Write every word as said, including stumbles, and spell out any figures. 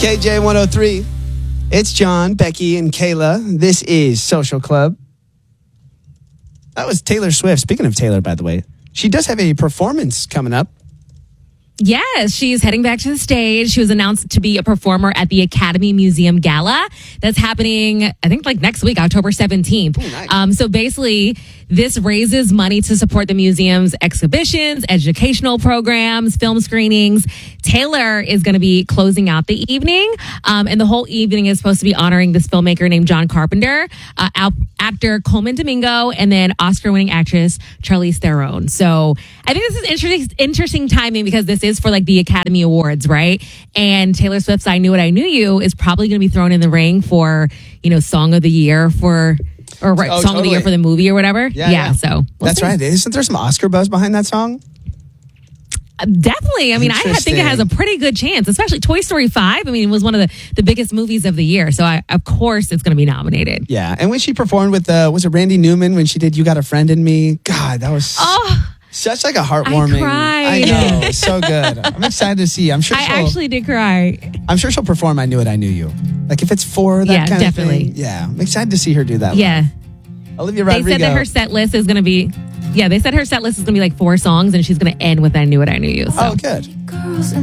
K J one oh three. It's John, Becky, and Kayla. This is Social Club. That was Taylor Swift. Speaking of Taylor, by the way, she does have a performance coming up. Yes, she's heading back to the stage. She was announced to be a performer at the Academy Museum Gala. That's happening, I think, like next week, October seventeenth. Ooh, nice. Um, so basically, this raises money to support the museum's exhibitions, educational programs, film screenings. Taylor is going to be closing out the evening. Um, and the whole evening is supposed to be honoring this filmmaker named John Carpenter, uh, al- actor Coleman Domingo, and then Oscar-winning actress Charlize Theron. So I think this is interesting, interesting timing because this is for like the Academy Awards, right? And Taylor Swift's I Knew What I Knew You is probably going to be thrown in the ring for, you know, Song of the Year for... Or right, oh, song totally. of the year for the movie or whatever. Yeah, yeah, yeah. so we'll that's see. right. Isn't there some Oscar buzz behind that song? Uh, definitely. I mean, I think it has a pretty good chance, especially Toy Story five. I mean, it was one of the, the biggest movies of the year. So, I, of course, it's going to be nominated. Yeah. And when she performed with, uh, was it Randy Newman when she did You Got a Friend in Me? God, that was oh, such like a heartwarming. I cried. I know. So good. I'm excited to see. I'm sure I she'll, actually did cry. I'm sure she'll perform I Knew It, I Knew You. Like if it's for that Yeah, kind definitely. of thing. Yeah. I'm excited to see her do that. Yeah. Olivia They Rodrigo. said that her set list is going to be, yeah, they said her set list is going to be like four songs and she's going to end with I Knew What I Knew You. So. Oh, good.